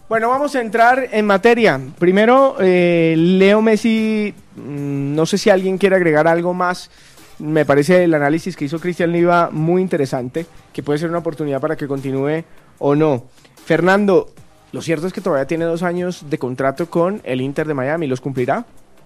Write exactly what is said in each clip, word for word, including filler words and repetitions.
Bueno, vamos a entrar en materia. Primero, eh, Leo Messi, mmm, no sé si alguien quiere agregar algo más. Me parece el análisis que hizo Cristian Liva muy interesante, que puede ser una oportunidad para que continúe o no. Fernando, lo cierto es que todavía tiene dos años de contrato con el Inter de Miami. ¿Los cumplirá?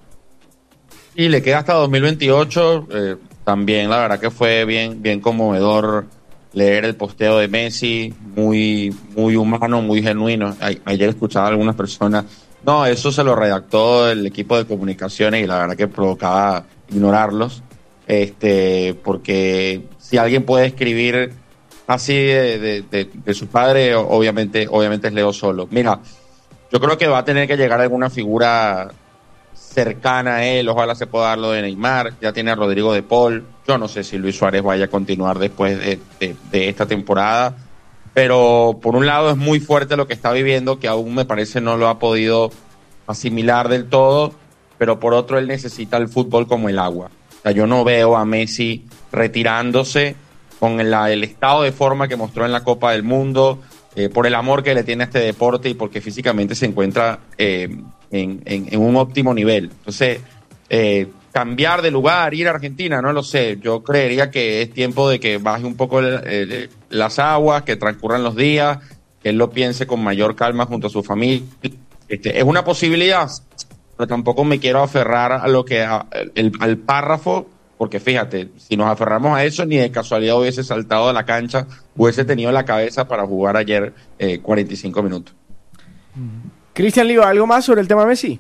Y le queda hasta dos mil veintiocho. Eh, también la verdad que fue bien, bien conmovedor leer el posteo de Messi, muy, muy humano, muy genuino. A, ayer escuchaba a algunas personas, no, eso se lo redactó el equipo de comunicaciones y la verdad que provocaba ignorarlos, este, porque si alguien puede escribir así de, de, de, de su padre, obviamente, obviamente es Leo solo. Mira, yo creo que va a tener que llegar alguna figura cercana a él, ojalá se pueda dar lo de Neymar, ya tiene a Rodrigo de Paul, yo no sé si Luis Suárez vaya a continuar después de, de, de esta temporada, pero por un lado es muy fuerte lo que está viviendo, que aún me parece no lo ha podido asimilar del todo, pero por otro él necesita el fútbol como el agua. O sea, yo no veo a Messi retirándose con la, el estado de forma que mostró en la Copa del Mundo, eh, por el amor que le tiene a este deporte y porque físicamente se encuentra eh, en, en, en un óptimo nivel. Entonces, eh, cambiar de lugar, ir a Argentina, no lo sé. Yo creería que es tiempo de que baje un poco el, el, las aguas, que transcurran los días, que él lo piense con mayor calma junto a su familia. Este, es una posibilidad, pero tampoco me quiero aferrar a lo que a, el, al párrafo, porque fíjate, si nos aferramos a eso, ni de casualidad hubiese saltado de la cancha, hubiese tenido la cabeza para jugar ayer eh, cuarenta y cinco minutos. Cristian Liva, ¿algo más sobre el tema Messi?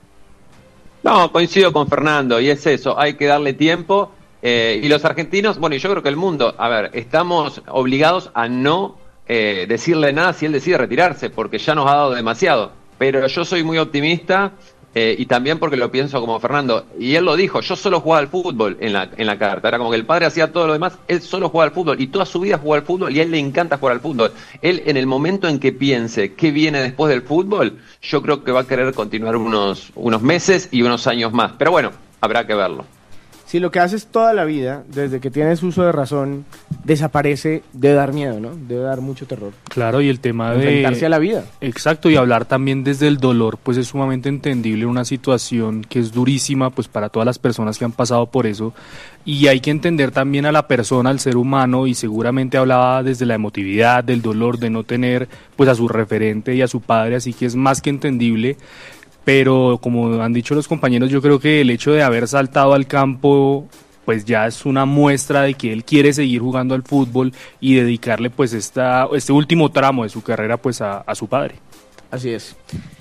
No, coincido con Fernando, y es eso, hay que darle tiempo, eh, y los argentinos, bueno, y yo creo que el mundo, a ver, estamos obligados a no eh, decirle nada si él decide retirarse, porque ya nos ha dado demasiado, pero yo soy muy optimista, eh, y también porque lo pienso como Fernando, y él lo dijo, yo solo jugaba al fútbol en la, en la carta, era como que el padre hacía todo lo demás, él solo jugaba al fútbol, y toda su vida jugó al fútbol, y a él le encanta jugar al fútbol. Él, en el momento en que piense qué viene después del fútbol, yo creo que va a querer continuar unos, unos meses y unos años más, pero bueno, habrá que verlo. Si lo que haces toda la vida, desde que tienes uso de razón, desaparece, debe dar miedo, ¿no? Debe dar mucho terror. Claro, y el tema de... enfrentarse a la vida. Exacto, y hablar también desde el dolor, pues es sumamente entendible, una situación que es durísima, pues para todas las personas que han pasado por eso, y hay que entender también a la persona, al ser humano, y seguramente hablaba desde la emotividad, del dolor, de no tener pues a su referente y a su padre, así que es más que entendible. Pero como han dicho los compañeros, yo creo que el hecho de haber saltado al campo pues ya es una muestra de que él quiere seguir jugando al fútbol y dedicarle pues esta, este último tramo de su carrera pues a, a su padre. Así es.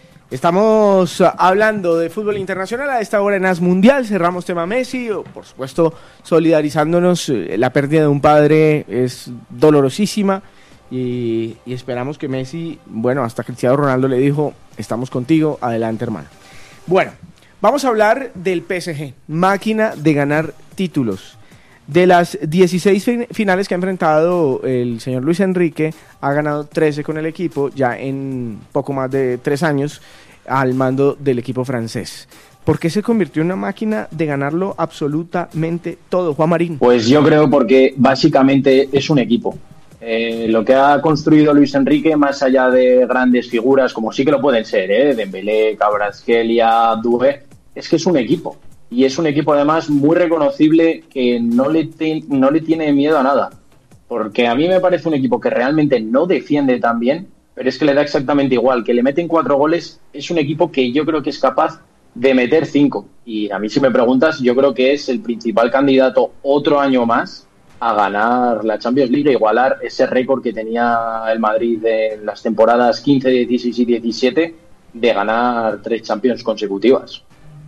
Estamos hablando de fútbol internacional a esta hora en As Mundial, cerramos tema Messi, por supuesto solidarizándonos, la pérdida de un padre es dolorosísima. Y, y esperamos que Messi, bueno, hasta Cristiano Ronaldo le dijo, estamos contigo, adelante hermano. Bueno, vamos a hablar del P S G, máquina de ganar títulos. De las dieciséis fin- finales que ha enfrentado el señor Luis Enrique, ha ganado trece con el equipo, ya en poco más de tres años, al mando del equipo francés. ¿Por qué se convirtió en una máquina de ganarlo absolutamente todo, Juan Marín? Pues yo creo porque básicamente es un equipo. Eh, lo que ha construido Luis Enrique, más allá de grandes figuras, como sí que lo pueden ser, ¿eh? Dembélé, Kvaratskhelia, Doué, es que es un equipo. Y es un equipo además muy reconocible que no le, te, no le tiene miedo a nada. Porque a mí me parece un equipo que realmente no defiende tan bien, pero es que le da exactamente igual. Que le meten cuatro goles, es un equipo que yo creo que es capaz de meter cinco. Y a mí, si me preguntas, yo creo que es el principal candidato otro año más a ganar la Champions League e igualar ese récord que tenía el Madrid en las temporadas quince, dieciséis y diecisiete de ganar tres Champions consecutivas.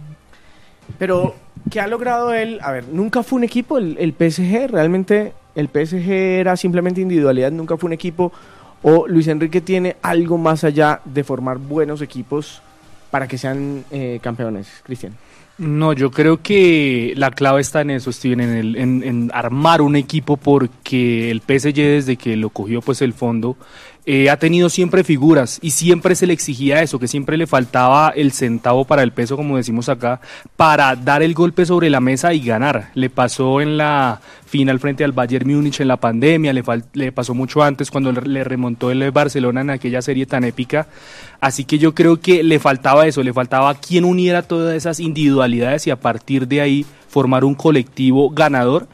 Pero, ¿qué ha logrado él? A ver, nunca fue un equipo el, el P S G, realmente el P S G era simplemente individualidad, nunca fue un equipo, o Luis Enrique tiene algo más allá de formar buenos equipos para que sean eh, campeones, Cristian. No, yo creo que la clave está en eso, Steven, en, el, en, en armar un equipo, porque el P S G desde que lo cogió pues el fondo eh, ha tenido siempre figuras y siempre se le exigía eso, que siempre le faltaba el centavo para el peso, como decimos acá, para dar el golpe sobre la mesa y ganar. Le pasó en la final frente al Bayern Múnich en la pandemia, le, fal- le pasó mucho antes cuando le remontó el Barcelona en aquella serie tan épica, así que yo creo que le faltaba eso, le faltaba quien uniera todas esas individualidades y a partir de ahí formar un colectivo ganador.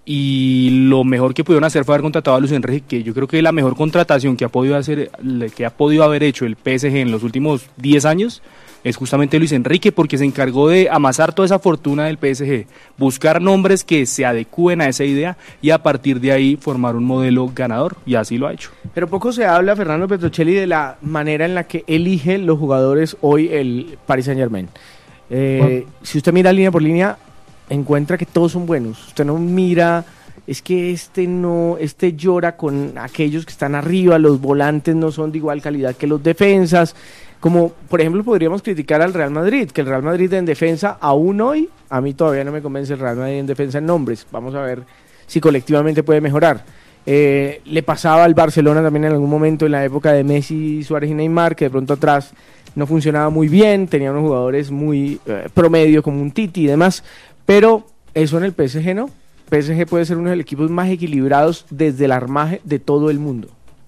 Y lo mejor que pudieron hacer fue haber contratado a Luis Enrique, que yo creo que la mejor contratación que ha podido hacer, que ha podido haber hecho el P S G en los últimos diez años es justamente Luis Enrique, porque se encargó de amasar toda esa fortuna del P S G, buscar nombres que se adecúen a esa idea y a partir de ahí formar un modelo ganador, y así lo ha hecho. Pero poco se habla, Fernando Petrocelli, de la manera en la que elige los jugadores hoy el Paris Saint-Germain. Eh, bueno. Si usted mira línea por línea, encuentra que todos son buenos. Usted no mira, es que este no, este llora con aquellos que están arriba, los volantes no son de igual calidad que los defensas. Como, por ejemplo, podríamos criticar al Real Madrid, que el Real Madrid en defensa, aún hoy, a mí todavía no me convence el Real Madrid en defensa en nombres. Vamos a ver si colectivamente puede mejorar. Eh, le pasaba al Barcelona también en algún momento, en la época de Messi, Suárez y Neymar, que de pronto atrás no funcionaba muy bien, tenía unos jugadores muy eh, promedio, como un Titi y demás. Pero eso en el P S G no. P S G puede ser uno de los equipos más equilibrados desde el armaje de todo el mundo.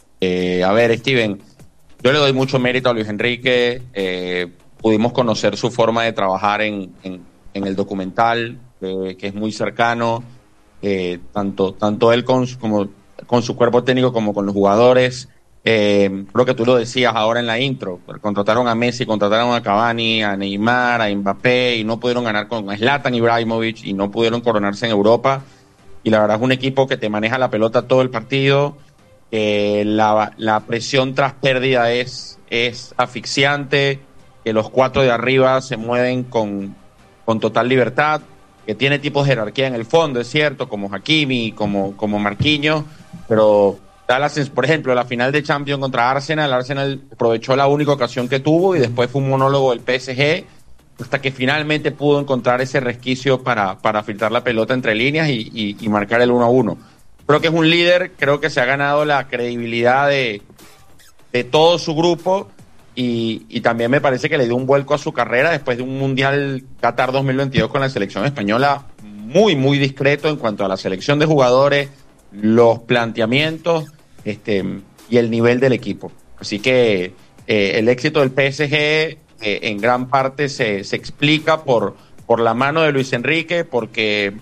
Eh, a ver, Steven, yo le doy mucho mérito a Luis Enrique. Eh, pudimos conocer su forma de trabajar en, en, en el documental, eh, que es muy cercano, eh, tanto, tanto él con, como, con su cuerpo técnico como con los jugadores. Eh, creo que tú lo decías ahora en la intro, contrataron a Messi, contrataron a Cavani, a Neymar, a Mbappé y no pudieron ganar con Zlatan Ibrahimovic y no pudieron coronarse en Europa, y la verdad es un equipo que te maneja la pelota todo el partido, eh, la, la presión tras pérdida es, es asfixiante, que los cuatro de arriba se mueven con, con total libertad, que tiene tipos de jerarquía en el fondo, es cierto, como Hakimi, como, como Marquinhos, pero Dallas, por ejemplo, la final de Champions contra Arsenal, Arsenal aprovechó la única ocasión que tuvo y después fue un monólogo del P S G hasta que finalmente pudo encontrar ese resquicio para, para filtrar la pelota entre líneas y, y, y marcar el uno a uno. Creo que es un líder, creo que se ha ganado la credibilidad de, de todo su grupo y, y también me parece que le dio un vuelco a su carrera después de un Mundial Qatar dos mil veintidós con la selección española muy, muy discreto en cuanto a la selección de jugadores, los planteamientos Este, y el nivel del equipo. Así que eh, el éxito del P S G eh, en gran parte se, se explica por, por la mano de Luis Enrique, porque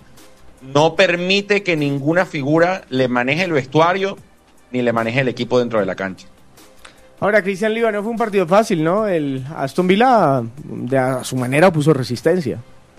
no permite que ninguna figura le maneje el vestuario ni le maneje el equipo dentro de la cancha. Ahora, Cristian Leiva, no fue un partido fácil, ¿no? El Aston Villa de a su manera puso resistencia.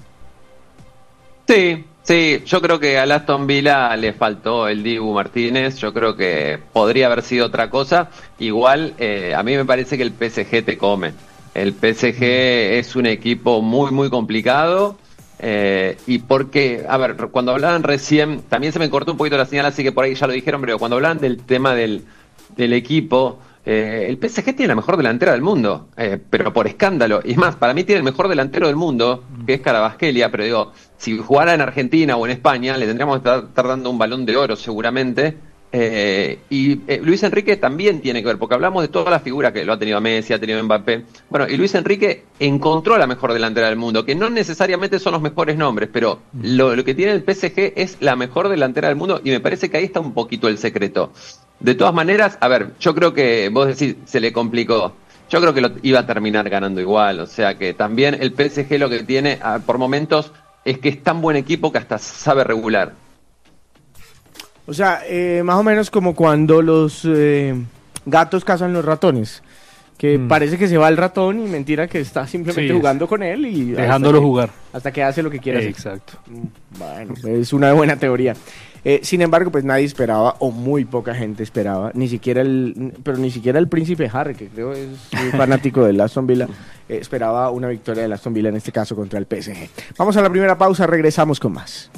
Sí, sí, yo creo que al Aston Villa le faltó el Dibu Martínez, yo creo que podría haber sido otra cosa. Igual, eh, a mí me parece que el P S G te come. El P S G es un equipo muy, muy complicado. Eh, y porque, a ver, cuando hablaban recién, también se me cortó un poquito la señal, así que por ahí ya lo dijeron, pero cuando hablaban del tema del, del equipo, eh, el P S G tiene la mejor delantera del mundo, eh, pero por escándalo. Y es más, para mí tiene el mejor delantero del mundo, que es Kvaratskhelia, pero digo, si jugara en Argentina o en España, le tendríamos que estar, estar dando un balón de oro seguramente. Eh, y eh, Luis Enrique también tiene que ver, porque hablamos de toda la figura que lo ha tenido Messi, ha tenido Mbappé. Bueno, y Luis Enrique encontró la mejor delantera del mundo, que no necesariamente son los mejores nombres, pero lo, lo que tiene el P S G es la mejor delantera del mundo, y me parece que ahí está un poquito el secreto. De todas maneras, a ver, yo creo que vos decís, se le complicó. Yo creo que lo iba a terminar ganando igual, o sea que también el P S G lo que tiene a, por momentos es que es tan buen equipo que hasta sabe regular. O sea, eh, más o menos como cuando los eh, gatos cazan los ratones, que mm. parece que se va el ratón y mentira que está simplemente sí, jugando con él y dejándolo que, jugar hasta que hace lo que quiera eh, hacer. Exacto. Bueno, es una buena teoría. Eh, sin embargo, pues nadie esperaba, o muy poca gente esperaba, ni siquiera el, pero ni siquiera el príncipe Harry, que creo es muy fanático del Aston Villa, eh, esperaba una victoria del Aston Villa, en este caso contra el P S G. Vamos a la primera pausa, regresamos con más.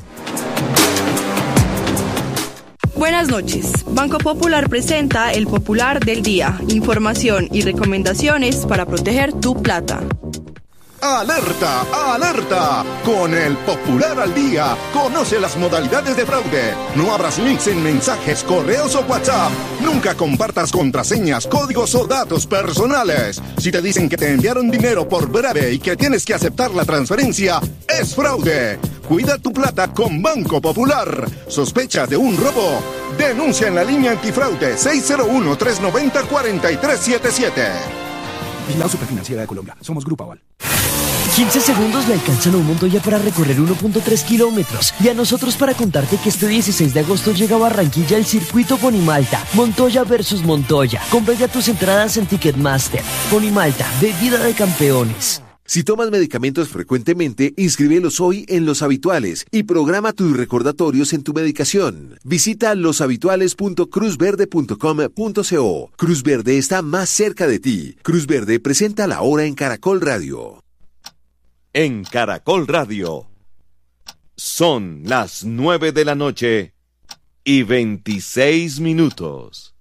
Buenas noches. Banco Popular presenta el Popular del Día. Información y recomendaciones para proteger tu plata. ¡Alerta! ¡Alerta! Con el Popular al Día, conoce las modalidades de fraude. No abras links en mensajes, correos o WhatsApp. Nunca compartas contraseñas, códigos o datos personales. Si te dicen que te enviaron dinero por breve y que tienes que aceptar la transferencia, es fraude. Cuida tu plata con Banco Popular. ¿Sospecha de un robo? Denuncia en la línea antifraude seis cero uno, tres nueve cero, cuatro tres siete siete. Vigilado Superfinanciera de Colombia. Somos Grupo Aval. quince segundos le alcanzan a un Montoya para recorrer uno punto tres kilómetros y a nosotros para contarte que este dieciséis de agosto llega a Barranquilla el circuito Ponimalta, Montoya versus Montoya. Compra ya tus entradas en Ticketmaster. Ponimalta, bebida de campeones. Si tomas medicamentos frecuentemente, inscríbelos hoy en Los Habituales y programa tus recordatorios en tu medicación. Visita los habituales punto cruz verde punto com punto co. Cruz Verde está más cerca de ti. Cruz Verde presenta La Hora en Caracol Radio. En Caracol Radio son las nueve de la noche y veintiséis minutos.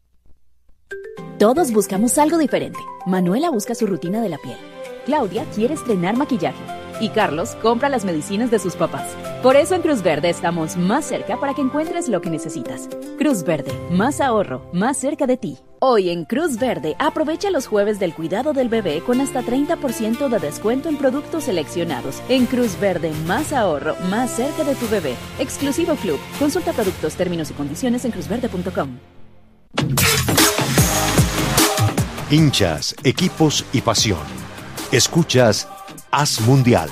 Todos buscamos algo diferente. Manuela busca su rutina de la piel. Claudia quiere estrenar maquillaje. Y Carlos compra las medicinas de sus papás. Por eso en Cruz Verde estamos más cerca para que encuentres lo que necesitas. Cruz Verde, más ahorro, más cerca de ti. Hoy en Cruz Verde, aprovecha los jueves del cuidado del bebé con hasta treinta por ciento de descuento en productos seleccionados. En Cruz Verde, más ahorro, más cerca de tu bebé. Exclusivo Club. Consulta productos, términos y condiciones en cruz verde punto com. Hinchas, equipos y pasión. Escuchas Haz Mundial.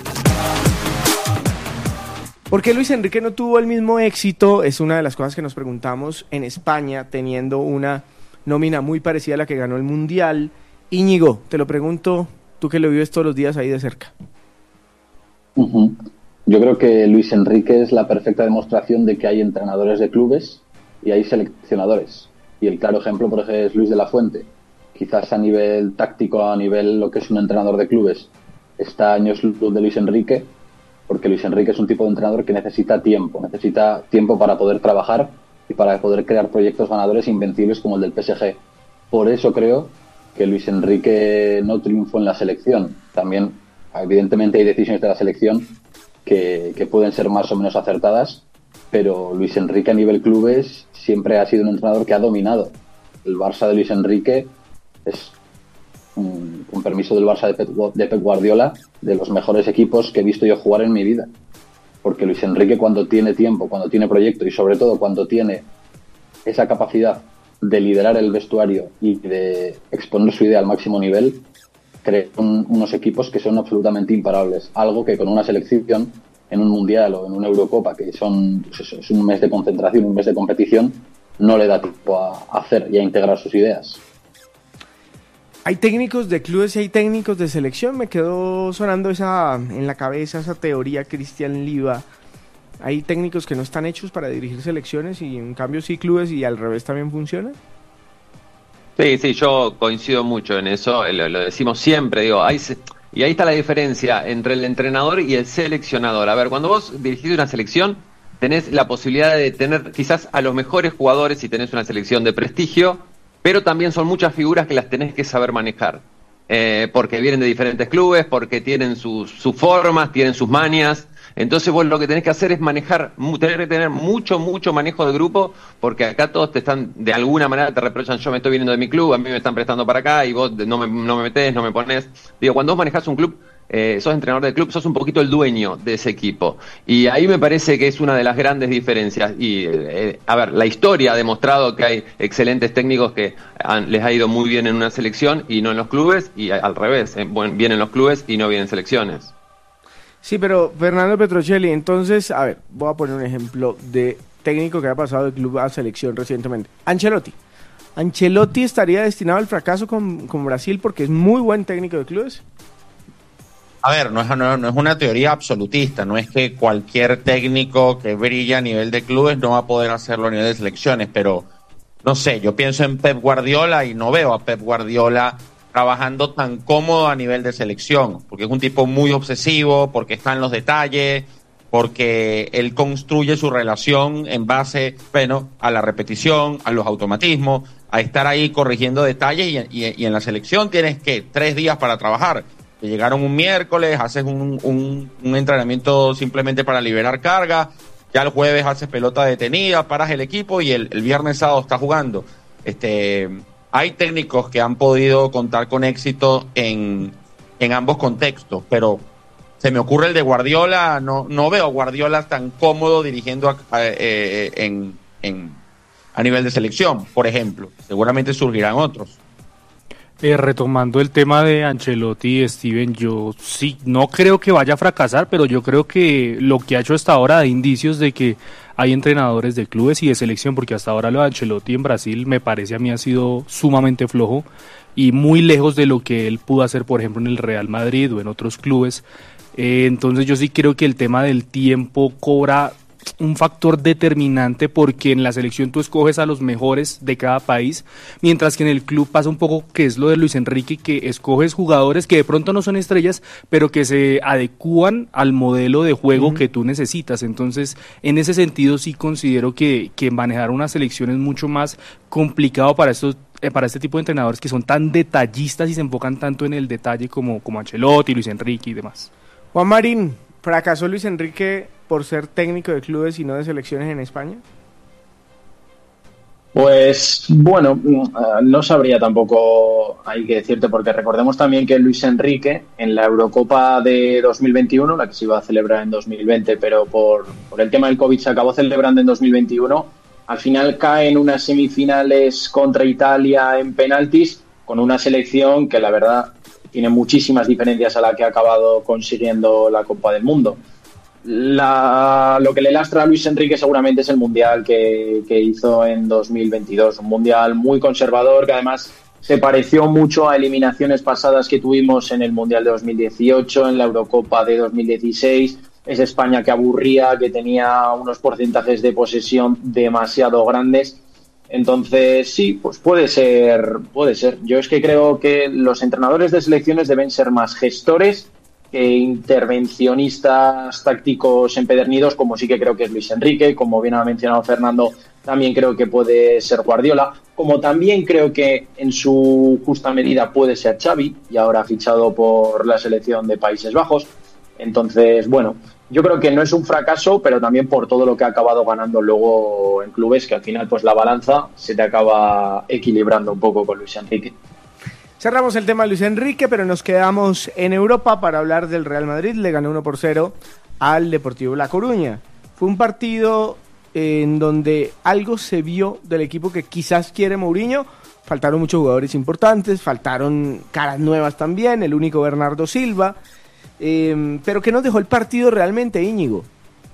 ¿Por qué Luis Enrique no tuvo el mismo éxito? Es una de las cosas que nos preguntamos en España, teniendo una nómina muy parecida a la que ganó el Mundial. Íñigo, te lo pregunto, tú que lo vives todos los días ahí de cerca. Uh-huh. Yo creo que Luis Enrique es la perfecta demostración de que hay entrenadores de clubes y hay seleccionadores. Y el claro ejemplo, por ejemplo, es Luis de la Fuente. Quizás a nivel táctico, a nivel lo que es un entrenador de clubes, está a años luz de Luis Enrique, porque Luis Enrique es un tipo de entrenador que necesita tiempo, necesita tiempo para poder trabajar y para poder crear proyectos ganadores invencibles como el del P S G. Por eso creo que Luis Enrique no triunfó en la selección. También, evidentemente, hay decisiones de la selección que, que pueden ser más o menos acertadas, pero Luis Enrique a nivel clubes siempre ha sido un entrenador que ha dominado. El Barça de Luis Enrique es, con permiso del Barça de Pep, de Pep Guardiola, de los mejores equipos que he visto yo jugar en mi vida. Porque Luis Enrique, cuando tiene tiempo, cuando tiene proyecto y sobre todo cuando tiene esa capacidad de liderar el vestuario y de exponer su idea al máximo nivel, crea un, unos equipos que son absolutamente imparables. Algo que con una selección en un Mundial o en una Eurocopa, que son es un mes de concentración, un mes de competición, no le da tiempo a, a hacer y a integrar sus ideas. Hay técnicos de clubes y hay técnicos de selección. Me quedó sonando esa en la cabeza esa teoría Cristian Liva. Hay técnicos que no están hechos para dirigir selecciones y en cambio sí clubes, y al revés también funciona. Sí, sí, yo coincido mucho en eso, lo, lo decimos siempre, digo, hay, y ahí está la diferencia entre el entrenador y el seleccionador. A ver, cuando vos dirigís una selección, tenés la posibilidad de tener quizás a los mejores jugadores si tenés una selección de prestigio, pero también son muchas figuras que las tenés que saber manejar, eh, porque vienen de diferentes clubes, porque tienen sus, sus formas, tienen sus mañas. Entonces vos lo que tenés que hacer es manejar, tener que tener mucho, mucho manejo de grupo, porque acá todos te están, de alguna manera te reprochan, yo me estoy viniendo de mi club, a mí me están prestando para acá y vos no me, no me metés, no me ponés. Digo, cuando vos manejás un club, eh, sos entrenador del club, sos un poquito el dueño de ese equipo. Y ahí me parece que es una de las grandes diferencias. Y, eh, a ver, la historia ha demostrado que hay excelentes técnicos que han, les ha ido muy bien en una selección y no en los clubes, y al revés, eh, bien en los clubes y no bien en selecciones. Sí, pero Fernando Petrocelli, entonces, a ver, voy a poner un ejemplo de técnico que ha pasado de club a selección recientemente. Ancelotti. ¿Ancelotti estaría destinado al fracaso con, con Brasil porque es muy buen técnico de clubes? A ver, no es, no, no es una teoría absolutista, no es que cualquier técnico que brilla a nivel de clubes no va a poder hacerlo a nivel de selecciones, pero no sé, yo pienso en Pep Guardiola y no veo a Pep Guardiola trabajando tan cómodo a nivel de selección, porque es un tipo muy obsesivo, porque está en los detalles, porque él construye su relación en base, bueno, a la repetición, a los automatismos, a estar ahí corrigiendo detalles, y, y, y en la selección tienes que tres días para trabajar. Te llegaron un miércoles, haces un, un, un entrenamiento simplemente para liberar carga, ya el jueves haces pelota detenida, paras el equipo y el, el viernes sábado estás jugando. Este, hay técnicos que han podido contar con éxito en, en ambos contextos, pero se me ocurre el de Guardiola. No, no veo a Guardiola tan cómodo dirigiendo a, a, eh, en, en, a nivel de selección, por ejemplo. Seguramente surgirán otros. Eh, retomando el tema de Ancelotti y Steven, yo sí, no creo que vaya a fracasar, pero yo creo que lo que ha hecho hasta ahora da indicios de que hay entrenadores de clubes y de selección, porque hasta ahora lo de Ancelotti en Brasil me parece a mí ha sido sumamente flojo y muy lejos de lo que él pudo hacer, por ejemplo, en el Real Madrid o en otros clubes. Eh, entonces yo sí creo que el tema del tiempo cobra un factor determinante, porque en la selección tú escoges a los mejores de cada país, mientras que en el club pasa un poco que es lo de Luis Enrique, que escoges jugadores que de pronto no son estrellas, pero que se adecúan al modelo de juego uh-huh. que tú necesitas. Entonces, en ese sentido sí considero que, que manejar una selección es mucho más complicado para estos eh, para este tipo de entrenadores que son tan detallistas y se enfocan tanto en el detalle como, como Ancelotti, Luis Enrique y demás. Juan Marín, ¿fracasó Luis Enrique por ser técnico de clubes y no de selecciones en España? Pues bueno, no sabría tampoco, hay que decirte, porque recordemos también que Luis Enrique en la Eurocopa de dos mil veintiuno, la que se iba a celebrar en dos mil veinte, pero por, por el tema del COVID se acabó celebrando en dos mil veintiuno, al final cae en unas semifinales contra Italia en penaltis, con una selección que la verdad tiene muchísimas diferencias a la que ha acabado consiguiendo la Copa del Mundo. La, lo que le lastra a Luis Enrique seguramente es el Mundial que, que hizo en dos mil veintidós, un Mundial muy conservador que además se pareció mucho a eliminaciones pasadas que tuvimos en el Mundial de dos mil dieciocho, en la Eurocopa de dos mil dieciséis. Es España que aburría, que tenía unos porcentajes de posesión demasiado grandes. Entonces sí, pues puede ser, puede ser. Yo es que creo que los entrenadores de selecciones deben ser más gestores que intervencionistas tácticos empedernidos, como sí que creo que es Luis Enrique, como bien ha mencionado Fernando, también creo que puede ser Guardiola, como también creo que en su justa medida puede ser Xavi, y ahora fichado por la selección de Países Bajos. Entonces, bueno, yo creo que no es un fracaso, pero también por todo lo que ha acabado ganando luego en clubes, que al final pues la balanza se te acaba equilibrando un poco con Luis Enrique. Cerramos el tema de Luis Enrique, pero nos quedamos en Europa para hablar del Real Madrid. Le ganó uno por cero al Deportivo La Coruña. Fue un partido en donde algo se vio del equipo que quizás quiere Mourinho. Faltaron muchos jugadores importantes, faltaron caras nuevas también, el único Bernardo Silva. Eh, pero ¿qué nos dejó el partido realmente, Íñigo?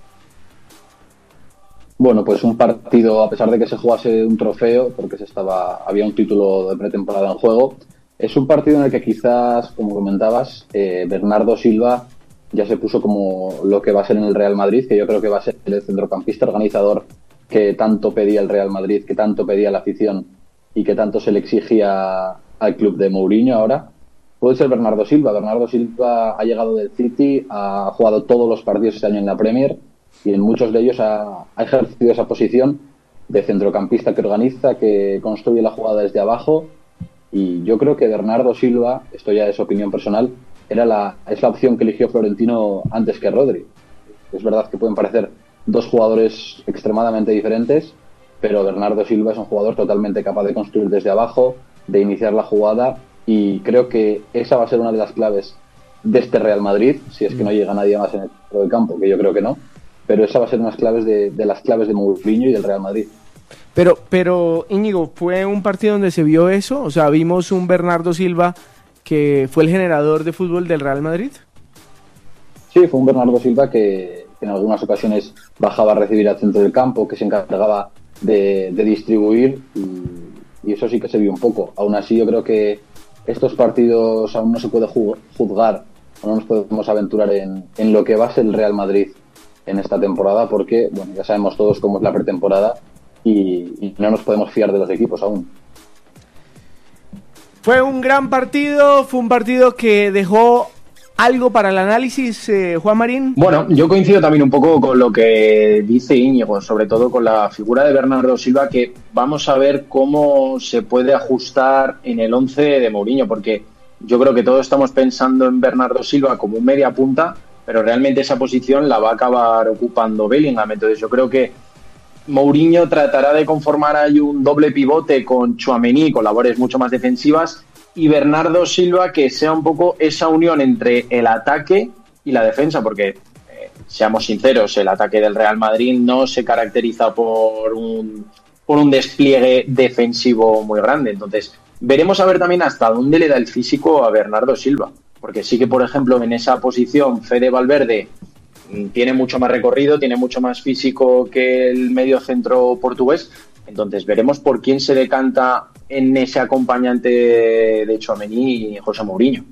Bueno, pues un partido, a pesar de que se jugase un trofeo, porque se estaba había un título de pretemporada en juego, es un partido en el que quizás, como comentabas, eh, Bernardo Silva ya se puso como lo que va a ser en el Real Madrid, que yo creo que va a ser el centrocampista organizador que tanto pedía el Real Madrid, que tanto pedía la afición y que tanto se le exigía al club de Mourinho ahora. Puede ser Bernardo Silva. Bernardo Silva ha llegado del City, ha jugado todos los partidos este año en la Premier y en muchos de ellos ha, ha ejercido esa posición de centrocampista que organiza, que construye la jugada desde abajo. Y yo creo que Bernardo Silva, esto ya es opinión personal, era la, es la opción que eligió Florentino antes que Rodri. Es verdad que pueden parecer dos jugadores extremadamente diferentes, pero Bernardo Silva es un jugador totalmente capaz de construir desde abajo, de iniciar la jugada, y creo que esa va a ser una de las claves de este Real Madrid, si es que no llega nadie más en el centro del campo, que yo creo que no, pero esa va a ser unas claves de, de las claves de Mourinho y del Real Madrid. Pero, pero Íñigo, ¿fue un partido donde se vio eso? O sea, ¿vimos un Bernardo Silva que fue el generador de fútbol del Real Madrid? Sí, fue un Bernardo Silva que, que en algunas ocasiones bajaba a recibir al centro del campo, que se encargaba de, de distribuir, y, y eso sí que se vio un poco. Aún así, yo creo que estos partidos aún no se puede juzgar, o no nos podemos aventurar en, en lo que va a ser el Real Madrid en esta temporada, porque bueno, ya sabemos todos cómo es la pretemporada, Y, y no nos podemos fiar de los equipos aún. Fue un gran partido, fue un partido que dejó algo para el análisis, eh, Juan Marín. Bueno, yo coincido también un poco con lo que dice Íñigo, sobre todo con la figura de Bernardo Silva, que vamos a ver cómo se puede ajustar en el once de Mourinho, porque yo creo que todos estamos pensando en Bernardo Silva como un media punta, pero realmente esa posición la va a acabar ocupando Bellingham. Entonces yo creo que Mourinho tratará de conformar ahí un doble pivote con Tchouaméni, con labores mucho más defensivas, y Bernardo Silva que sea un poco esa unión entre el ataque y la defensa, porque eh, seamos sinceros, el ataque del Real Madrid no se caracteriza por un, por un despliegue defensivo muy grande. Entonces veremos a ver también hasta dónde le da el físico a Bernardo Silva, porque sí que, por ejemplo, en esa posición Fede Valverde tiene mucho más recorrido, tiene mucho más físico que el medio centro portugués. Entonces veremos por quién se decanta en ese acompañante de Tchouaméni y José Mourinho.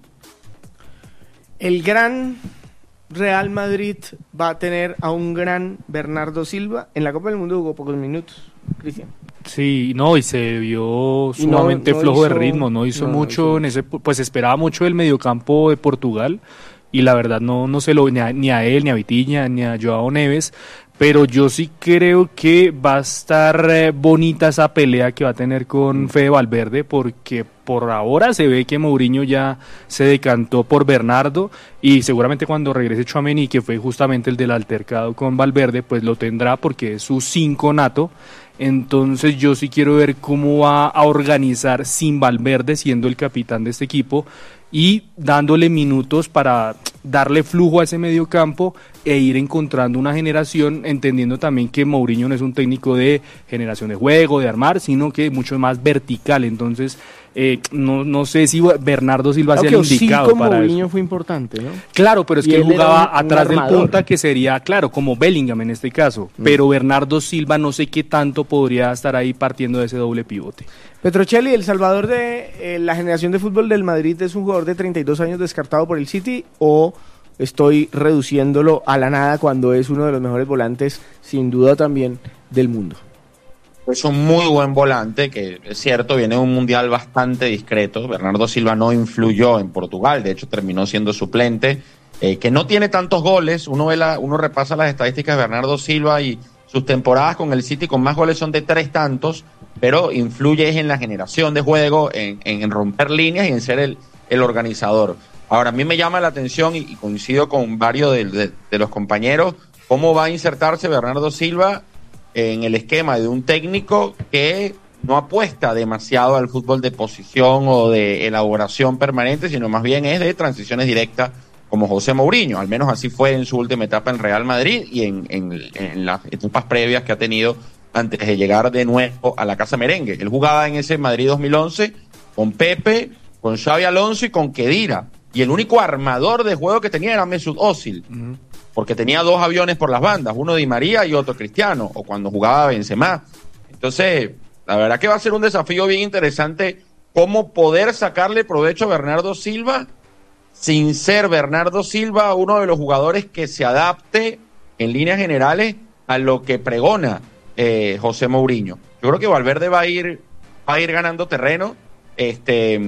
El gran Real Madrid va a tener a un gran Bernardo Silva. En la Copa del Mundo jugó pocos minutos, Cristian. Sí, no, y se vio sumamente no, no flojo hizo, de ritmo, no hizo no, mucho no hizo. en ese, pues esperaba mucho del mediocampo de Portugal, y la verdad no, no se lo, ni a, ni a él, ni a Vitinha, ni a Joao Neves, pero yo sí creo que va a estar eh, bonita esa pelea que va a tener con Fede Valverde, porque por ahora se ve que Mourinho ya se decantó por Bernardo, y seguramente cuando regrese Tchouaméni, que fue justamente el del altercado con Valverde, pues lo tendrá porque es su cinco nato. Entonces yo sí quiero ver cómo va a organizar sin Valverde siendo el capitán de este equipo y dándole minutos para darle flujo a ese medio campo e ir encontrando una generación, entendiendo también que Mourinho no es un técnico de generación de juego, de armar, sino que mucho más vertical. Entonces eh, no, no sé si Bernardo Silva sea el indicado para Mourinho eso. Fue importante, ¿no? Claro, pero es Y que él él era jugaba un- un atrás del armador. punta, que sería, claro, como Bellingham en este caso, Mm. pero Bernardo Silva no sé qué tanto podría estar ahí partiendo de ese doble pivote. Petrocelli, el salvador de eh, la generación de fútbol del Madrid, ¿es un jugador de treinta y dos años descartado por el City o estoy reduciéndolo a la nada cuando es uno de los mejores volantes, sin duda también, del mundo? Es un muy buen volante, que es cierto, viene de un mundial bastante discreto. Bernardo Silva no influyó en Portugal, de hecho terminó siendo suplente, eh, que no tiene tantos goles. Uno ve la, uno repasa las estadísticas de Bernardo Silva y sus temporadas con el City con más goles son de tres tantos, pero influye en la generación de juego, en, en romper líneas y en ser el, el organizador. Ahora, a mí me llama la atención, y, y coincido con varios de, de, de los compañeros, cómo va a insertarse Bernardo Silva en el esquema de un técnico que no apuesta demasiado al fútbol de posición o de elaboración permanente, sino más bien es de transiciones directas, como José Mourinho. Al menos así fue en su última etapa en Real Madrid y en, en, en las etapas previas que ha tenido antes de llegar de nuevo a la Casa Merengue. Él jugaba en ese Madrid dos mil once con Pepe, con Xavi Alonso y con Khedira. Y el único armador de juego que tenía era Mesut Özil, uh-huh. porque tenía dos aviones por las bandas, uno Di María y otro Cristiano, o cuando jugaba Benzema. Entonces, la verdad que va a ser un desafío bien interesante cómo poder sacarle provecho a Bernardo Silva sin ser Bernardo Silva uno de los jugadores que se adapte en líneas generales a lo que pregona eh, José Mourinho. Yo creo que Valverde va a ir, va a ir ganando terreno, este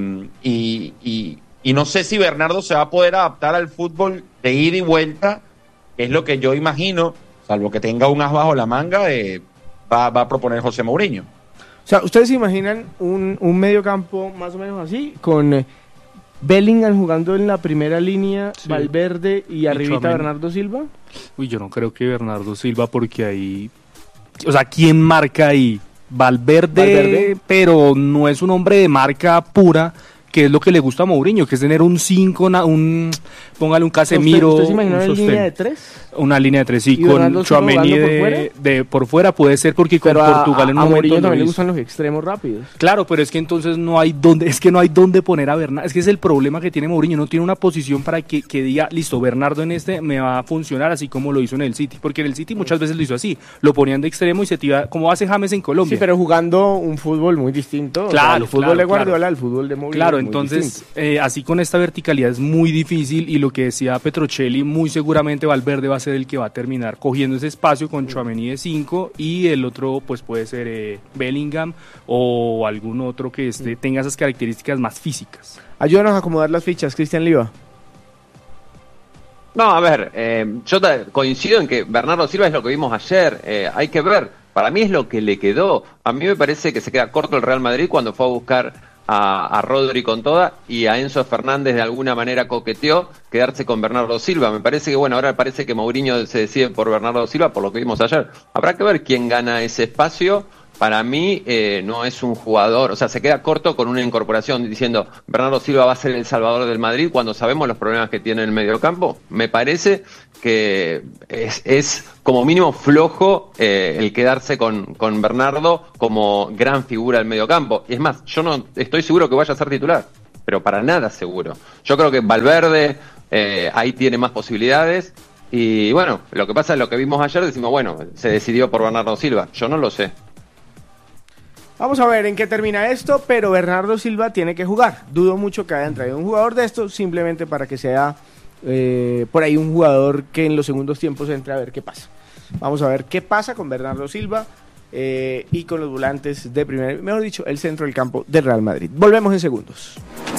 y, y, y no sé si Bernardo se va a poder adaptar al fútbol de ida y vuelta, que es lo que yo imagino, salvo que tenga un as bajo la manga, eh, va, va a proponer José Mourinho. O sea, ¿ustedes se imaginan un, un medio campo más o menos así, con eh, Bellingham jugando en la primera línea, sí. Valverde y arribita Bernardo Silva? Uy, yo no creo que Bernardo Silva, porque ahí... O sea, ¿quién marca ahí? Valverde, Valverde, pero no es un hombre de marca pura, que es lo que le gusta a Mourinho, que es tener un cinco, un póngale un Casemiro. ¿Usted, usted se imagina un una línea de tres? Una línea de tres, sí, con Tchouaméni de, de por fuera puede ser, porque con pero Portugal a, en un un a momento Mourinho no también hizo. le gustan los extremos rápidos. Claro, pero es que entonces no hay dónde, es que no hay dónde poner a Bernardo, es que es el problema que tiene Mourinho, no tiene una posición para que, que diga, listo, Bernardo en este me va a funcionar así como lo hizo en el City, porque en el City muchas veces lo hizo así, lo ponían de extremo y se tira, como hace James en Colombia. Sí, pero jugando un fútbol muy distinto. Claro, o sea, el fútbol claro, de Guardiola, claro. el fútbol de Mourinho. Claro, es muy entonces eh, así con esta verticalidad es muy difícil, y lo que decía Petrocelli, muy seguramente Valverde va a ser el que va a terminar cogiendo ese espacio con Tchouaméni de cinco, y el otro pues puede ser eh, Bellingham o algún otro que este, tenga esas características más físicas. Ayúdanos a acomodar las fichas, Cristian Liva. No, a ver, eh, yo te, coincido en que Bernardo Silva es lo que vimos ayer, eh, hay que ver, para mí es lo que le quedó. A mí me parece que se queda corto el Real Madrid cuando fue a buscar a, a Rodri con toda y a Enzo Fernández de alguna manera coqueteó quedarse con Bernardo Silva. Me parece que, bueno, ahora parece que Mourinho se decide por Bernardo Silva, por lo que vimos ayer. Habrá que ver quién gana ese espacio. Para mí eh, no es un jugador, o sea, se queda corto con una incorporación diciendo Bernardo Silva va a ser el salvador del Madrid cuando sabemos los problemas que tiene en el mediocampo. Me parece que es, es como mínimo flojo eh, el quedarse con, con Bernardo como gran figura del mediocampo. Y es más, yo no estoy seguro que vaya a ser titular, pero para nada seguro. Yo creo que Valverde eh, ahí tiene más posibilidades. Y bueno, lo que pasa es lo que vimos ayer, decimos, bueno, se decidió por Bernardo Silva. Yo no lo sé. Vamos a ver en qué termina esto, pero Bernardo Silva tiene que jugar. Dudo mucho que hayan traído un jugador de estos simplemente para que sea eh, por ahí un jugador que en los segundos tiempos entre a ver qué pasa. Vamos a ver qué pasa con Bernardo Silva eh, y con los volantes de primer, mejor dicho, el centro del campo del Real Madrid. Volvemos en segundos.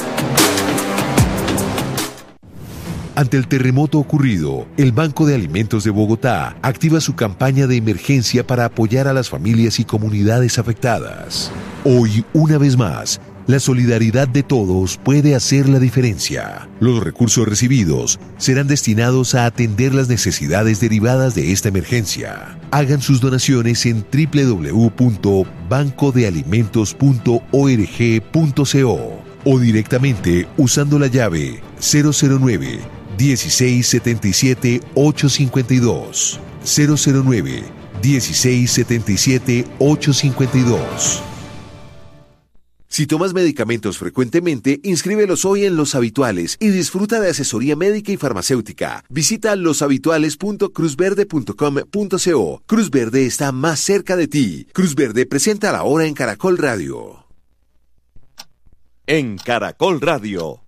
Ante el terremoto ocurrido, el Banco de Alimentos de Bogotá activa su campaña de emergencia para apoyar a las familias y comunidades afectadas. Hoy, una vez más, la solidaridad de todos puede hacer la diferencia. Los recursos recibidos serán destinados a atender las necesidades derivadas de esta emergencia. Hagan sus donaciones en doble u doble u doble u punto banco de alimentos punto org punto co o directamente usando la llave cero cero nueve dieciséis setenta y siete ochocientos cincuenta y dos. cero cero nueve dieciséis setenta y siete ochocientos cincuenta y dos. Si tomas medicamentos frecuentemente, inscríbelos hoy en Los Habituales y disfruta de asesoría médica y farmacéutica. Visita los habituales punto cruz verde punto com punto co. Cruz Verde está más cerca de ti. Cruz Verde presenta la hora en Caracol Radio. En Caracol Radio.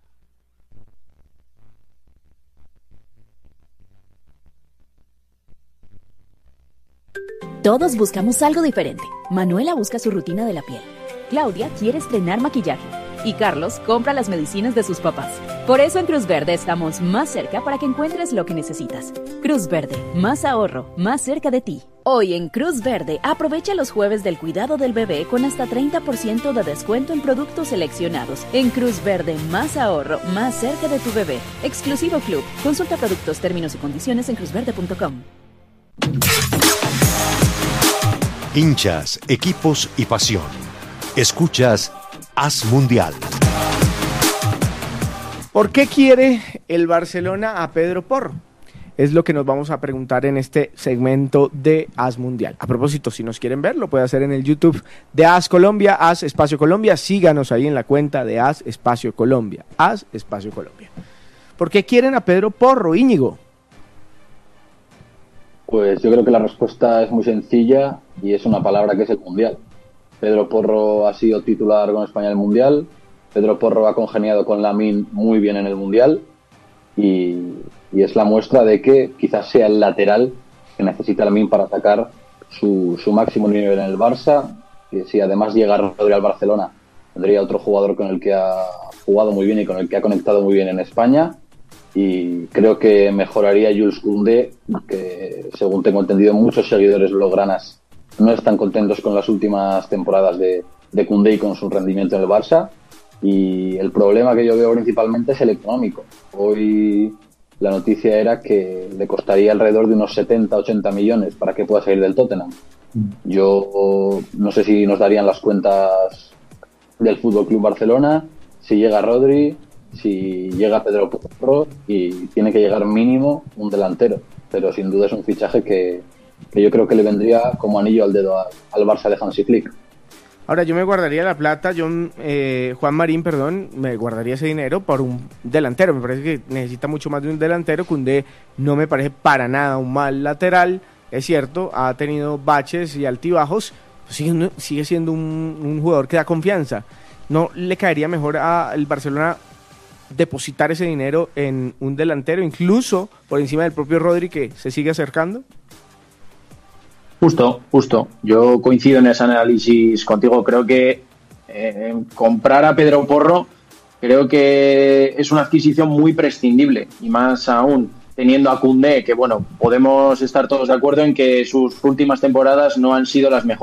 Todos buscamos algo diferente. Manuela busca su rutina de la piel. Claudia quiere estrenar maquillaje. Y Carlos compra las medicinas de sus papás. Por eso en Cruz Verde estamos más cerca para que encuentres lo que necesitas. Cruz Verde, más ahorro, más cerca de ti. Hoy en Cruz Verde, aprovecha los jueves del cuidado del bebé con hasta treinta por ciento de descuento en productos seleccionados. En Cruz Verde, más ahorro, más cerca de tu bebé. Exclusivo Club. Consulta productos, términos y condiciones en cruz verde punto com. Hinchas, equipos y pasión. Escuchas Haz Mundial. ¿Por qué quiere el Barcelona a Pedro Porro? Es lo que nos vamos a preguntar en este segmento de Haz Mundial. A propósito, si nos quieren ver, lo puede hacer en el YouTube de Haz Colombia, Haz Espacio Colombia. Síganos ahí en la cuenta de Haz Espacio Colombia. Haz Espacio Colombia. ¿Por qué quieren a Pedro Porro, Íñigo? Pues yo creo que la respuesta es muy sencilla y es una palabra que es el Mundial. Pedro Porro ha sido titular con España en el Mundial. Pedro Porro ha congeniado con Lamine muy bien en el Mundial y, y es la muestra de que quizás sea el lateral que necesita Lamine para atacar su, su máximo nivel en el Barça. Y si además llega Rodri al Barcelona, tendría otro jugador con el que ha jugado muy bien y con el que ha conectado muy bien en España. Y creo que mejoraría Jules Koundé, que según tengo entendido muchos seguidores blaugranas no están contentos con las últimas temporadas de, de Koundé y con su rendimiento en el Barça. Y el problema que yo veo principalmente es el económico. Hoy la noticia era que le costaría alrededor de unos setenta a ochenta millones para que pueda salir del Tottenham. Yo no sé si nos darían las cuentas del F C Barcelona, si llega Rodri, si llega Pedro Porro, y tiene que llegar mínimo un delantero. Pero sin duda es un fichaje que, que yo creo que le vendría como anillo al dedo al, al Barça de Hansi Flick. Ahora, yo me guardaría la plata, yo, eh, Juan Marín, perdón, me guardaría ese dinero por un delantero. Me parece que necesita mucho más de un delantero. Koundé no me parece para nada un mal lateral, es cierto, ha tenido baches y altibajos, sigue, sigue siendo un, un jugador que da confianza. ¿No le caería mejor al Barcelona depositar ese dinero en un delantero, incluso por encima del propio Rodri, que se sigue acercando? Justo, justo. Yo coincido en ese análisis contigo. Creo que eh, comprar a Pedro Porro creo que es una adquisición muy prescindible, y más aún teniendo a Koundé, que bueno, podemos estar todos de acuerdo en que sus últimas temporadas no han sido las mejores,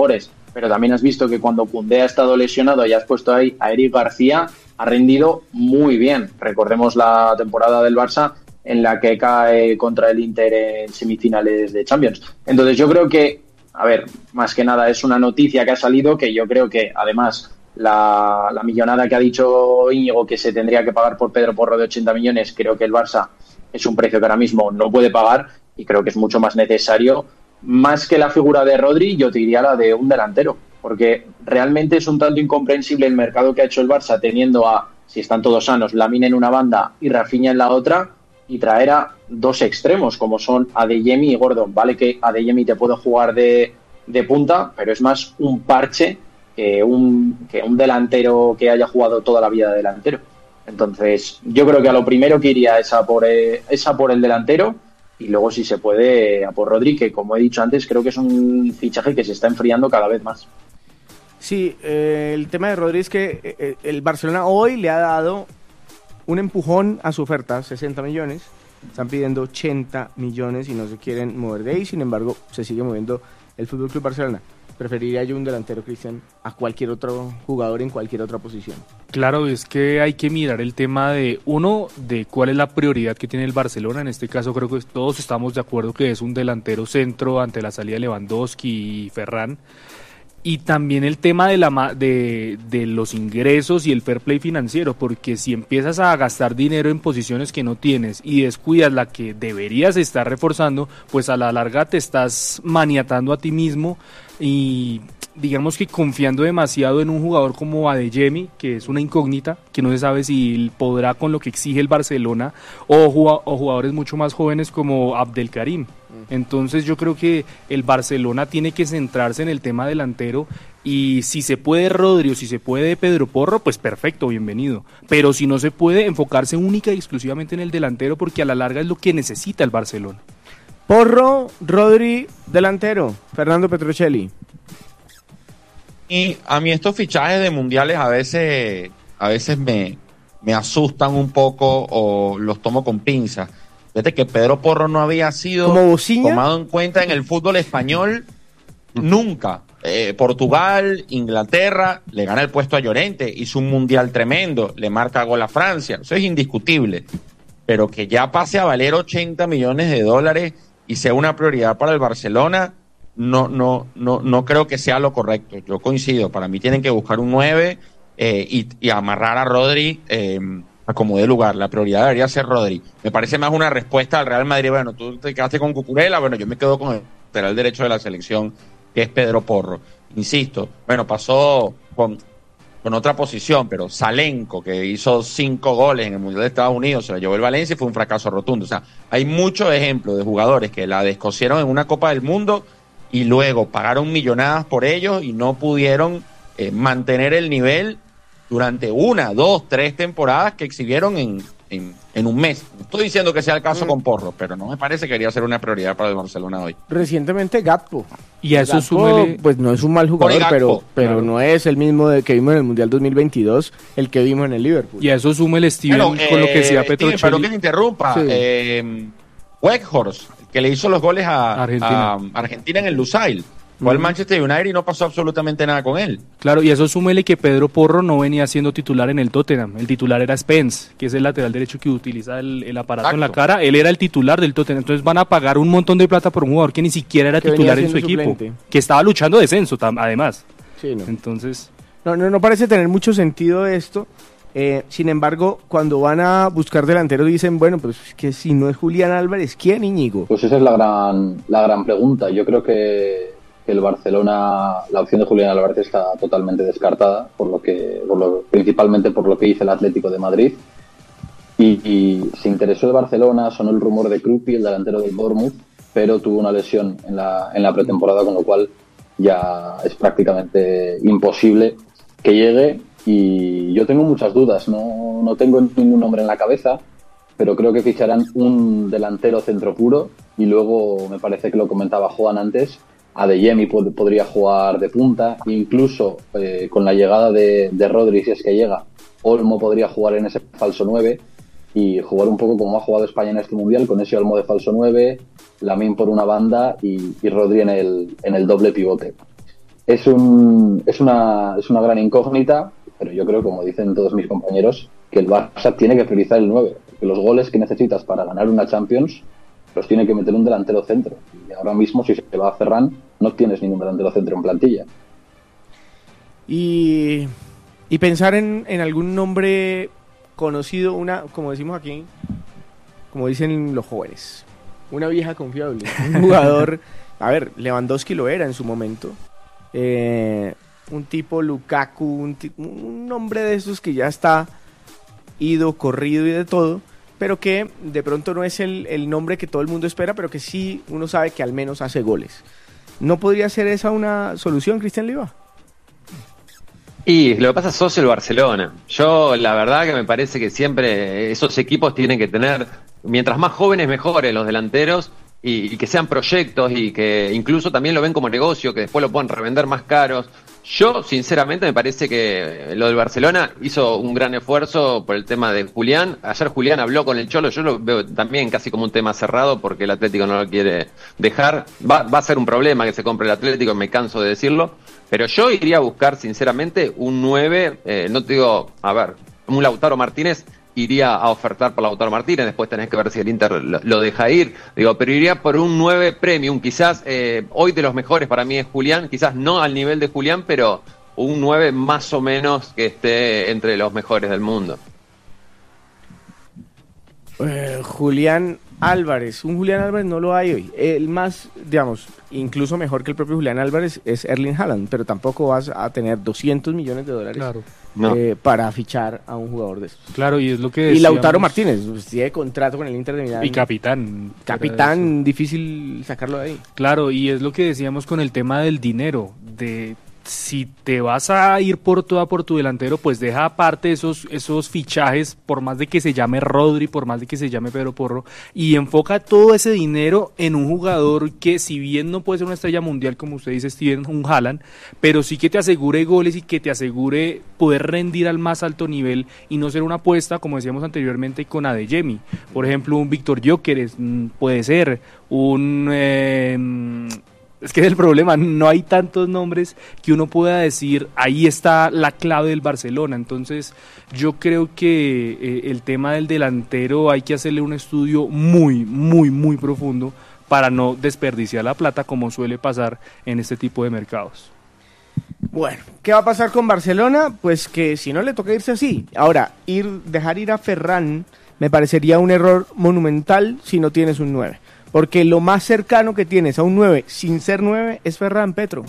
pero también has visto que cuando Koundé ha estado lesionado y has puesto ahí a Eric García, ha rendido muy bien. Recordemos la temporada del Barça en la que cae contra el Inter en semifinales de Champions. Entonces yo creo que, a ver, más que nada es una noticia que ha salido, que yo creo que además la, la millonada que ha dicho Íñigo que se tendría que pagar por Pedro Porro de ochenta millones, creo que el Barça es un precio que ahora mismo no puede pagar y creo que es mucho más necesario, más que la figura de Rodri, yo te diría la de un delantero, porque realmente es un tanto incomprensible el mercado que ha hecho el Barça teniendo a, si están todos sanos, Lamine en una banda y Rafinha en la otra, y traer a dos extremos como son Adeyemi y Gordon. Vale que Adeyemi te puede jugar de, de punta, pero es más un parche que un, que un delantero que haya jugado toda la vida de delantero. Entonces yo creo que a lo primero que iría es a por, eh, es a por el delantero, y luego si se puede a por Rodri, que como he dicho antes creo que es un fichaje que se está enfriando cada vez más. Sí, eh, el tema de Rodri es que eh, el Barcelona hoy le ha dado un empujón a su oferta, sesenta millones, están pidiendo ochenta millones y no se quieren mover de ahí, sin embargo se sigue moviendo el F C Barcelona. Preferiría yo un delantero, Cristian, a cualquier otro jugador en cualquier otra posición. Claro, es que hay que mirar el tema de, uno, de cuál es la prioridad que tiene el Barcelona. En este caso creo que todos estamos de acuerdo que es un delantero centro ante la salida de Lewandowski y Ferran. Y también el tema de, la, de, de los ingresos y el fair play financiero, porque si empiezas a gastar dinero en posiciones que no tienes y descuidas la que deberías estar reforzando, pues a la larga te estás maniatando a ti mismo y digamos que confiando demasiado en un jugador como Adeyemi, que es una incógnita, que no se sabe si podrá con lo que exige el Barcelona, o, jug- o jugadores mucho más jóvenes como Abdelkarim. Entonces yo creo que el Barcelona tiene que centrarse en el tema delantero, y si se puede Rodri o si se puede Pedro Porro, pues perfecto, bienvenido. Pero si no se puede, enfocarse única y exclusivamente en el delantero, porque a la larga es lo que necesita el Barcelona. Porro, Rodri, delantero, Fernando Petrocelli. Y a mí estos fichajes de mundiales a veces, a veces me, me asustan un poco o los tomo con pinzas. Fíjate que Pedro Porro no había sido tomado en cuenta en el fútbol español nunca. Eh, Portugal, Inglaterra, le gana el puesto a Llorente, hizo un mundial tremendo, le marca gol a Francia, eso es indiscutible. Pero que ya pase a valer ochenta millones de dólares y sea una prioridad para el Barcelona, no, no, no, no creo que sea lo correcto. Yo coincido, para mí tienen que buscar un nueve eh, y, y amarrar a Rodri eh, a como dé lugar. La prioridad debería ser Rodri. Me parece más una respuesta al Real Madrid. Bueno, tú te quedaste con Cucurella, bueno, yo me quedo con el lateral derecho de la selección, que es Pedro Porro. Insisto, bueno, pasó con, con otra posición, pero Salenko, que hizo cinco goles en el Mundial de Estados Unidos, se lo llevó el Valencia y fue un fracaso rotundo. O sea, hay muchos ejemplos de jugadores que la descosieron en una Copa del Mundo y luego pagaron millonadas por ellos y no pudieron eh, mantener el nivel durante una, dos, tres temporadas que exhibieron en, en, en un mes. No estoy diciendo que sea el caso mm. con Porro, pero no me parece que debería ser una prioridad para el Barcelona hoy. Recientemente Gakpo. Y a eso Gakpo, súmele... pues no es un mal jugador, pero, pero claro. no es el mismo de que vimos en el Mundial dos mil veintidós, el que vimos en el Liverpool. Y a eso súmele Steven bueno, con eh, lo que decía Petrocelli. Steven, perdón que te interrumpa. Sí. Eh, Weghorst, que le hizo los goles a Argentina, a Argentina en el Lusail. Fue al Manchester United y no pasó absolutamente nada con él. Claro, y eso súmele que Pedro Porro no venía siendo titular en el Tottenham. El titular era Spence, que es el lateral derecho que utiliza el, el aparato Exacto. en la cara. Él era el titular del Tottenham. Entonces van a pagar un montón de plata por un jugador que ni siquiera era que titular en su equipo. Suplente. Que estaba luchando descenso, además. Sí, no. Entonces... No, no, no parece tener mucho sentido esto. Eh, sin embargo, cuando van a buscar delanteros dicen, bueno, pues que si no es Julián Álvarez, ¿quién, Íñigo? Pues esa es la gran, la gran pregunta. Yo creo que el Barcelona, la opción de Julián Álvarez está totalmente descartada, por lo que, por lo, principalmente por lo que dice el Atlético de Madrid. Y, y se interesó el Barcelona, sonó el rumor de Kruppi, el delantero del Bournemouth, pero tuvo una lesión en la, en la pretemporada, con lo cual ya es prácticamente imposible que llegue. Y yo tengo muchas dudas, no, no tengo ningún nombre en la cabeza, pero creo que ficharán un delantero centro puro, y luego me parece que lo comentaba Juan antes, Adeyemi pod- podría jugar de punta, incluso eh, con la llegada de, de Rodri, si es que llega, Olmo podría jugar en ese falso nueve y jugar un poco como ha jugado España en este Mundial, con ese Olmo de falso nueve, Lamine por una banda y, y Rodri en el, en el doble pivote. es, un, es, una, es una gran incógnita, pero yo creo, como dicen todos mis compañeros, que el Barça tiene que priorizar el nueve, que los goles que necesitas para ganar una Champions los tiene que meter un delantero centro. Y ahora mismo, si se va a Ferran, no tienes ningún delantero centro en plantilla. Y, y pensar en, en algún nombre conocido, una, como decimos aquí, como dicen los jóvenes, una vieja confiable, un jugador, a ver, Lewandowski lo era en su momento, eh, un tipo Lukaku, un, un nombre de esos que ya está ido, corrido y de todo, pero que de pronto no es el, el nombre que todo el mundo espera, pero que sí uno sabe que al menos hace goles. ¿No podría ser esa una solución, Cristian Leiva? Y lo que pasa es que sos el Barcelona. Yo la verdad que me parece que siempre esos equipos tienen que tener, mientras más jóvenes mejores los delanteros, y, y que sean proyectos y que incluso también lo ven como negocio, que después lo puedan revender más caros. Yo sinceramente me parece que lo del Barcelona hizo un gran esfuerzo por el tema de Julián. Ayer Julián habló con el Cholo, yo lo veo también casi como un tema cerrado porque el Atlético no lo quiere dejar. Va, va a ser un problema que se compre el Atlético, me canso de decirlo. Pero yo iría a buscar, sinceramente, un nueve, eh, no te digo, a ver, un Lautaro Martínez, iría a ofertar por Lautaro Martínez, después tenés que ver si el Inter lo, lo deja ir, digo, pero iría por un nueve premium, quizás, eh, hoy de los mejores para mí es Julián, quizás no al nivel de Julián, pero un nueve más o menos que esté entre los mejores del mundo. Eh, Julián Álvarez, un Julián Álvarez no lo hay hoy. El más, digamos, incluso mejor que el propio Julián Álvarez es Erling Haaland, pero tampoco vas a tener doscientos millones de dólares Claro. No. eh, para fichar a un jugador de estos. Claro, y es lo que Y decíamos. Lautaro Martínez, pues, tiene contrato con el Inter de Milán. Y capitán. Capitán, difícil sacarlo de ahí. Claro, y es lo que decíamos con el tema del dinero, de si te vas a ir por toda por tu delantero, pues deja aparte esos, esos fichajes, por más de que se llame Rodri, por más de que se llame Pedro Porro, y enfoca todo ese dinero en un jugador que, si bien no puede ser una estrella mundial, como usted dice, Steven, un Haaland, pero sí que te asegure goles y que te asegure poder rendir al más alto nivel y no ser una apuesta, como decíamos anteriormente, con Adeyemi. Por ejemplo, un Víctor Gyökeres, mm, puede ser, un... Eh, Es que es el problema, no hay tantos nombres que uno pueda decir, ahí está la clave del Barcelona. Entonces yo creo que eh, el tema del delantero hay que hacerle un estudio muy, muy, muy profundo para no desperdiciar la plata como suele pasar en este tipo de mercados. Bueno, ¿qué va a pasar con Barcelona? Pues que si no le toca irse así. Ahora, ir, dejar ir a Ferran me parecería un error monumental si no tienes un nueve. Porque lo más cercano que tienes a un nueve sin ser nueve es Ferran, Petro.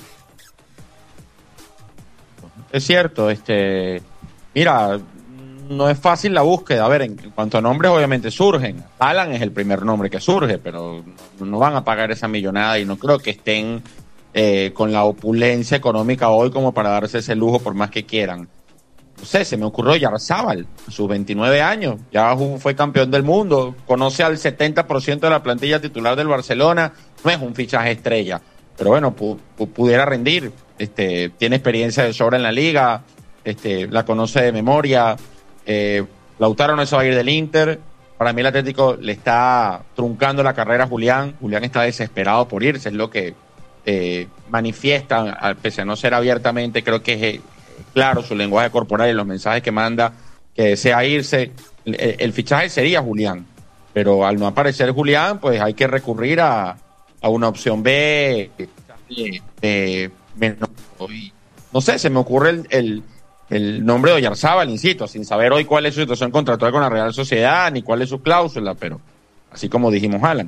Es cierto, este, mira, no es fácil la búsqueda. A ver, en cuanto a nombres obviamente surgen. Alan es el primer nombre que surge, pero no van a pagar esa millonada y no creo que estén eh, con la opulencia económica hoy como para darse ese lujo por más que quieran. No sé, se me ocurrió Yarzábal, a sus veintinueve años, ya fue campeón del mundo, conoce al setenta por ciento de la plantilla titular del Barcelona, no es un fichaje estrella, pero bueno, pu- pu- pudiera rendir, este, tiene experiencia de sobra en la liga, este, la conoce de memoria, eh, Lautaro no se va a ir del Inter, para mí el Atlético le está truncando la carrera a Julián, Julián está desesperado por irse, es lo que eh, manifiesta, pese a no ser abiertamente, creo que es... claro, su lenguaje corporal y los mensajes que manda, que desea irse. El, el fichaje sería Julián, pero al no aparecer Julián, pues hay que recurrir a, a una opción B de, de menos. Y, no sé, se me ocurre el, el, el nombre de Oyarzábal, insisto, sin saber hoy cuál es su situación contractual con la Real Sociedad, ni cuál es su cláusula, pero así como dijimos, Alan.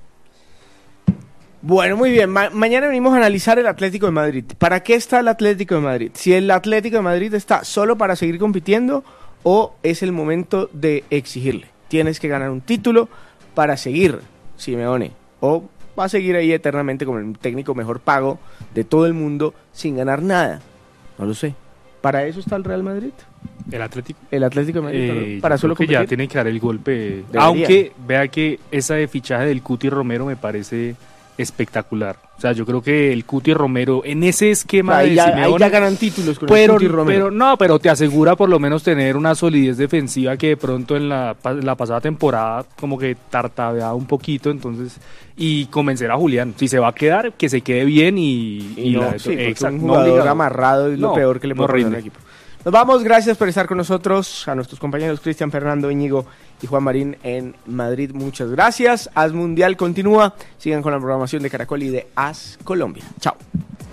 Bueno, muy bien. Ma- mañana venimos a analizar el Atlético de Madrid. ¿Para qué está el Atlético de Madrid? Si el Atlético de Madrid está solo para seguir compitiendo o es el momento de exigirle. Tienes que ganar un título para seguir, Simeone. O va a seguir ahí eternamente como el técnico mejor pago de todo el mundo sin ganar nada. No lo sé. ¿Para eso está el Real Madrid? ¿El Atlético? El Atlético de Madrid. Eh, para yo solo creo que competir. ya tiene que dar el golpe. Debería. Aunque vea que esa de fichaje del Cuti Romero me parece espectacular. O sea, yo creo que el Cuti Romero en ese esquema ahí de ya, Simeone, ahí ya ganan títulos con pero, el Cuti Romero. pero no, pero te asegura por lo menos tener una solidez defensiva que de pronto en la, la pasada temporada como que tartabeaba un poquito, entonces, y convencer a Julián, si se va a quedar, que se quede bien y, y, y no, la, sí, exacto, un jugador no amarrado es lo no, peor que le puede no pasar al equipo. Nos vamos, gracias por estar con nosotros, a nuestros compañeros Cristian, Fernando, Íñigo y Juan Marín en Madrid, muchas gracias. As Mundial continúa, sigan con la programación de Caracol y de As Colombia. Chao.